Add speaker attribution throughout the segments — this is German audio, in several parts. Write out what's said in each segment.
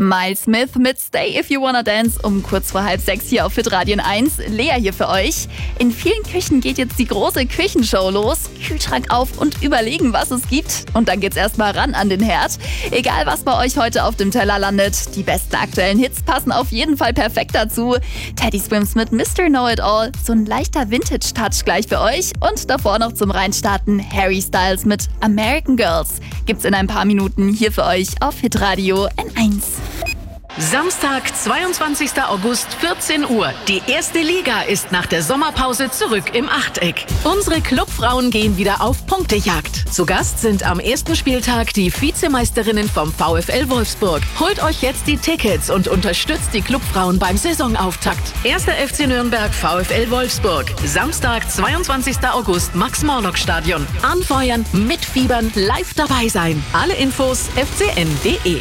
Speaker 1: Miles Smith mit Stay If You Wanna Dance um kurz vor 5:30 hier auf Hitradio 1. Lea hier für euch. In vielen Küchen geht jetzt die große Küchenshow los. Kühlschrank auf und überlegen, was es gibt. Und dann geht's erstmal ran an den Herd. Egal, was bei euch heute auf dem Teller landet, die besten aktuellen Hits passen auf jeden Fall perfekt dazu. Teddy Swims mit Mr. Know-It-All, so ein leichter Vintage-Touch gleich für euch. Und davor noch zum Reinstarten Harry Styles mit American Girls. Gibt's in ein paar Minuten hier für euch auf Hitradio N1.
Speaker 2: Samstag, 22. August, 14 Uhr. Die erste Liga ist nach der Sommerpause zurück im Achteck. Unsere Clubfrauen gehen wieder auf Punktejagd. Zu Gast sind am ersten Spieltag die Vizemeisterinnen vom VfL Wolfsburg. Holt euch jetzt die Tickets und unterstützt die Clubfrauen beim Saisonauftakt. 1. FC Nürnberg, VfL Wolfsburg. Samstag, 22. August, Max-Morlock-Stadion. Anfeuern, mitfiebern, live dabei sein. Alle Infos fcn.de.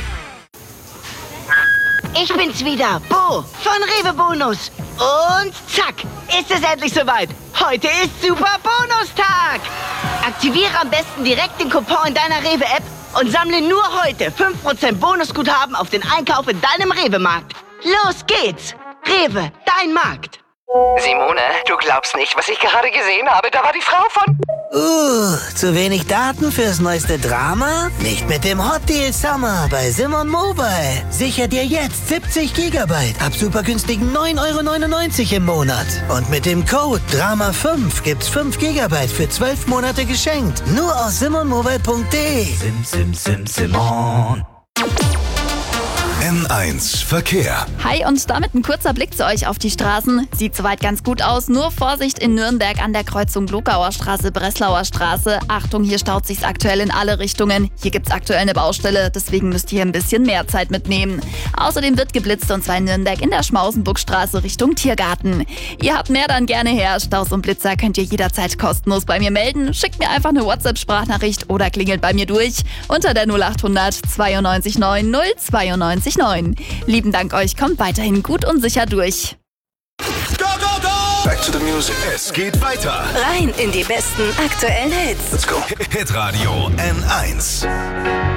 Speaker 3: Ich bin's wieder, Bo von Rewe Bonus. Und zack, ist es endlich soweit. Heute ist Super Bonustag. Aktiviere am besten direkt den Coupon in deiner Rewe-App und sammle nur heute 5% Bonusguthaben auf den Einkauf in deinem Rewe-Markt. Los geht's. Rewe, dein Markt.
Speaker 4: Simone, du glaubst nicht, was ich gerade gesehen habe. Da war die Frau von...
Speaker 5: Zu wenig Daten fürs neueste Drama? Nicht mit dem Hot Deal Summer bei Simon Mobile. Sicher dir jetzt 70 GB ab super günstigen 9,99 € im Monat. Und mit dem Code DRAMA5 gibt's 5 GB für 12 Monate geschenkt. Nur aus simonmobile.de.
Speaker 6: Simon. N1 Verkehr.
Speaker 1: Hi und damit ein kurzer Blick zu euch auf die Straßen. Sieht soweit ganz gut aus, nur Vorsicht in Nürnberg an der Kreuzung Glogauer Straße, Breslauer Straße. Achtung, hier staut sich's aktuell in alle Richtungen. Hier gibt's aktuell eine Baustelle, deswegen müsst ihr ein bisschen mehr Zeit mitnehmen. Außerdem wird geblitzt und zwar in Nürnberg in der Schmausenburgstraße Richtung Tiergarten. Ihr habt mehr, dann gerne her. Staus und Blitzer könnt ihr jederzeit kostenlos bei mir melden. Schickt mir einfach eine WhatsApp-Sprachnachricht oder klingelt bei mir durch unter der 0800 92 9 092 9. Lieben Dank euch, kommt weiterhin gut und sicher durch.
Speaker 6: Go, go, go! Back to the music. Es geht weiter.
Speaker 2: Rein in die besten aktuellen Hits.
Speaker 6: Let's go. Hitradio N1.